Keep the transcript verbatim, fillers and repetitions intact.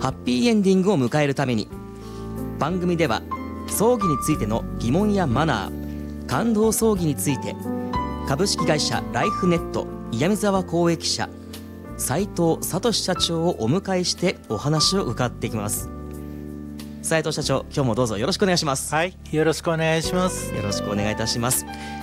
ハッピーエンディングを迎えるために、番組では葬儀についての疑問やマナー、感動葬儀について株式会社ライフネット岩見沢公益社斉藤聡社長をお迎えしてお話を伺っていきます。斉藤社長、今日もどうぞよろしくお願いします。 はい、よろしくお願いします。 よろしくお願いいたします。